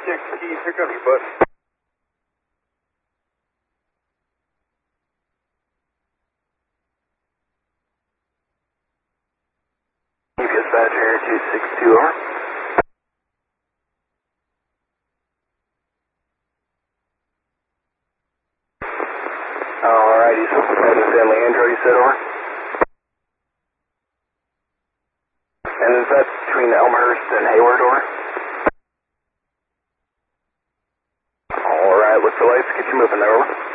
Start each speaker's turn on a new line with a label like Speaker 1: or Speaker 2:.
Speaker 1: 6 Keys, here comes your button. Dispatch Air 262R. Alrighty, so Family Android, you said, over? And is that between Elmhurst and Hayward, over? Alright, look for lights, get you moving there, over.